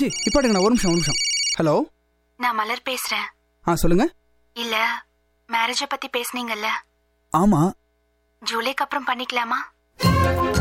G இப்போ எடுங்கண்ணா, ஒரு நிமிஷம். ஹலோ, நான் மலர் பேசுறேன். சொல்லுங்க. இல்ல, மேரேஜ பத்தி பேசுனீங்கல்ல? ஆமா. ஜூலைக்கு அப்புறம் பண்ணிக்கலாமா?